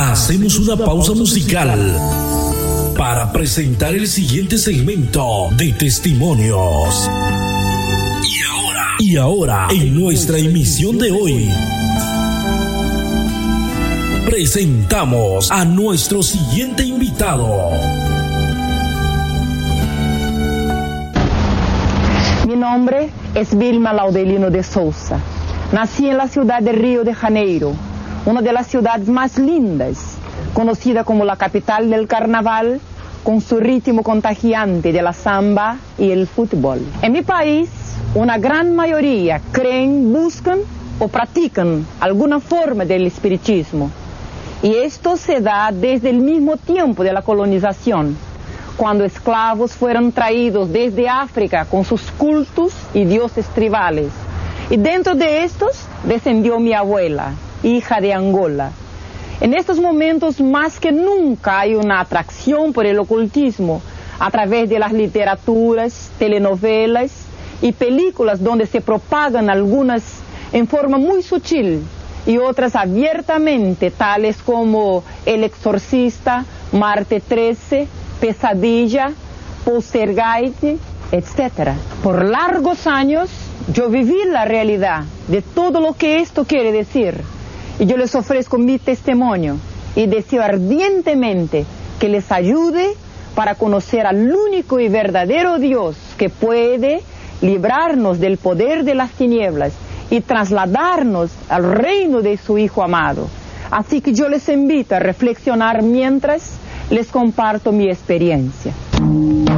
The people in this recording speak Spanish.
Hacemos una pausa musical para presentar el siguiente segmento de testimonios. Y ahora, en nuestra emisión de hoy, presentamos a nuestro siguiente invitado. Mi nombre es Vilma Laudelino de Souza. Nací en la ciudad de Río de Janeiro, una de las ciudades más lindas, conocida como la capital del carnaval, con su ritmo contagiante de la samba y el fútbol. En mi país, una gran mayoría creen, buscan o practican alguna forma del espiritismo. Y esto se da desde el mismo tiempo de la colonización, cuando esclavos fueron traídos desde África con sus cultos y dioses tribales. Y dentro de estos descendió mi abuela, hija de Angola. En estos momentos más que nunca hay una atracción por el ocultismo a través de las literaturas, telenovelas y películas donde se propagan algunas en forma muy sutil y otras abiertamente, tales como El Exorcista, Marte 13, Pesadilla, Poltergeist, etc. Por largos años yo viví la realidad de todo lo que esto quiere decir. Y yo les ofrezco mi testimonio y deseo ardientemente que les ayude para conocer al único y verdadero Dios que puede librarnos del poder de las tinieblas y trasladarnos al reino de su Hijo amado. Así que yo les invito a reflexionar mientras les comparto mi experiencia.